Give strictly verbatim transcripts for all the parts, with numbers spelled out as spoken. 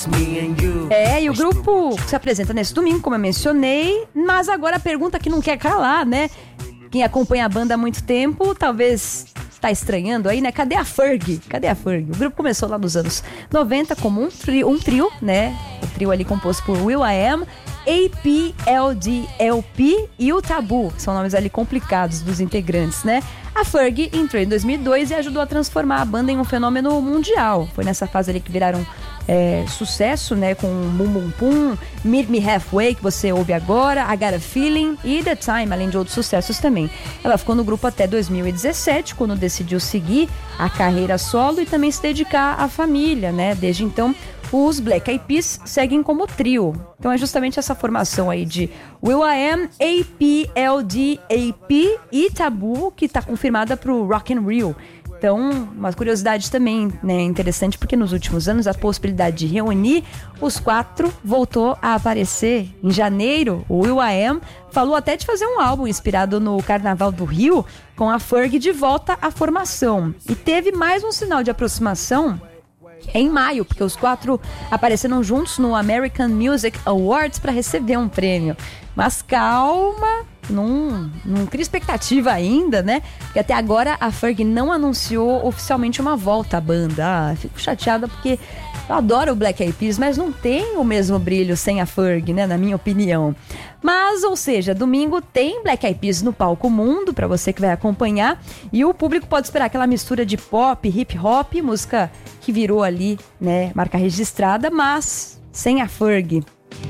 É, e o grupo se apresenta nesse domingo, como eu mencionei, mas agora a pergunta que não quer calar, né? Quem acompanha a banda há muito tempo, talvez tá estranhando aí, né? Cadê a Fergie? Cadê a Fergie? O grupo começou lá nos anos noventa como um trio, um trio, né? O trio ali composto por will.i.am, A P L D L P e o Tabu. São nomes ali complicados dos integrantes, né? A Fergie entrou em dois mil e dois e ajudou a transformar a banda em um fenômeno mundial. Foi nessa fase ali que viraram é, sucesso, né? Com Bum Bum Pum, Meet Me Halfway, que você ouve agora, I Got a Feeling e The Time, além de outros sucessos também. Ela ficou no grupo até dois mil e dezessete, quando decidiu seguir a carreira solo e também se dedicar à família, né? Desde então, os Black Eyed Peas seguem como trio. Então é justamente essa formação aí de will.i.am, A P L D A P e Tabu, que está confirmada para o Rock in Rio. Então, uma curiosidade também, né, interessante, porque nos últimos anos a possibilidade de reunir os quatro voltou a aparecer. Em janeiro, o will.i.am falou até de fazer um álbum inspirado no Carnaval do Rio, com a Fergie de volta à formação. E teve mais um sinal de aproximação em maio, porque os quatro apareceram juntos no American Music Awards para receber um prêmio. Mas calma, não, não cria expectativa ainda, né? Porque até agora a Fergie não anunciou oficialmente uma volta à banda. Ah, fico chateada porque eu adoro o Black Eyed Peas, mas não tem o mesmo brilho sem a Fergie, né? Na minha opinião. Mas, ou seja, domingo tem Black Eyed Peas no palco mundo, pra você que vai acompanhar. E o público pode esperar aquela mistura de pop, hip hop, música que virou ali, né, marca registrada, mas sem a Fergie.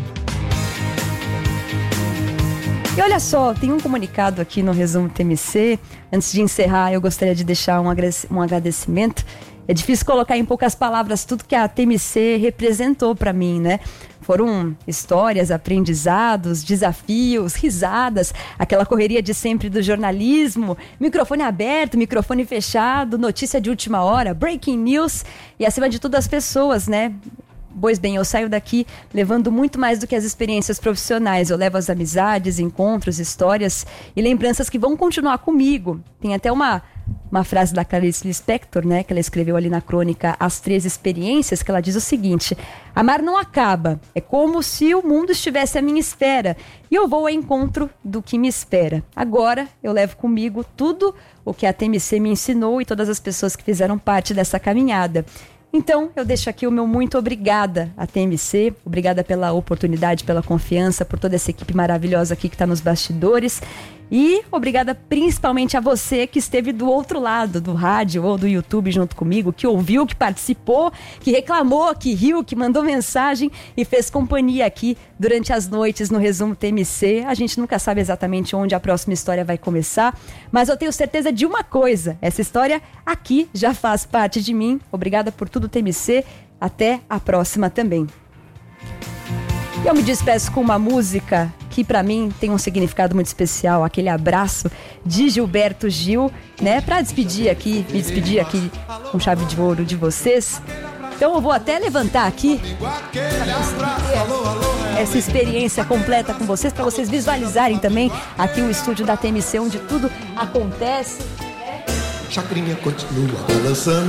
E olha só, tem um comunicado aqui no Resumo T M C. Antes de encerrar, eu gostaria de deixar um agradecimento. É difícil colocar em poucas palavras tudo que a T M C representou para mim, né? Foram histórias, aprendizados, desafios, risadas, aquela correria de sempre do jornalismo, microfone aberto, microfone fechado, notícia de última hora, breaking news e, acima de tudo, as pessoas, né? Pois bem, eu saio daqui levando muito mais do que as experiências profissionais. Eu levo as amizades, encontros, histórias e lembranças que vão continuar comigo. Tem até uma, uma frase da Clarice Lispector, né, que ela escreveu ali na crônica As Três Experiências, que ela diz o seguinte: amar não acaba, é como se o mundo estivesse à minha espera e eu vou ao encontro do que me espera. Agora eu levo comigo tudo o que a T M C me ensinou e todas as pessoas que fizeram parte dessa caminhada. Então, eu deixo aqui o meu muito obrigada à T M C, obrigada pela oportunidade, pela confiança, por toda essa equipe maravilhosa aqui que está nos bastidores. E obrigada principalmente a você que esteve do outro lado do rádio ou do YouTube junto comigo, que ouviu, que participou, que reclamou, que riu, que mandou mensagem e fez companhia aqui durante as noites no Resumo T M C. A gente nunca sabe exatamente onde a próxima história vai começar, mas eu tenho certeza de uma coisa: essa história aqui já faz parte de mim. Obrigada por tudo, T M C. Até a próxima também. E eu me despeço com uma música que pra mim tem um significado muito especial, aquele abraço de Gilberto Gil, né? Pra despedir aqui, me despedir aqui com chave de ouro de vocês. Então eu vou até levantar aqui essa experiência completa com vocês, pra vocês visualizarem também aqui o estúdio da T M C, onde tudo acontece. Chacrinha continua balançando.